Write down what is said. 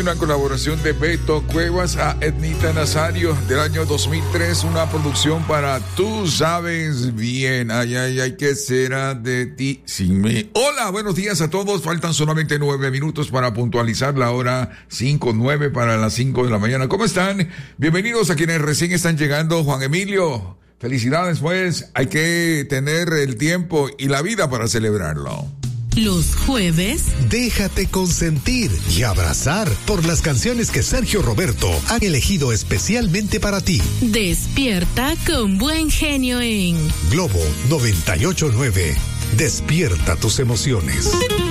una colaboración de Beto Cuevas a Ednita Nazario del año 2003, una producción para Tú Sabes Bien. Ay, ay, ay, ¿qué será de ti sin mí? Hola, buenos días a todos. Faltan solamente 9 minutos para puntualizar la hora 5:09 para las 5 de la mañana. ¿Cómo están? Bienvenidos a quienes recién están llegando. Juan Emilio, felicidades, pues. Hay que tener el tiempo y la vida para celebrarlo. Los jueves, déjate consentir y abrazar por las canciones que Sergio Roberto han elegido especialmente para ti. Despierta con buen genio en Globo 98.9. Despierta tus emociones.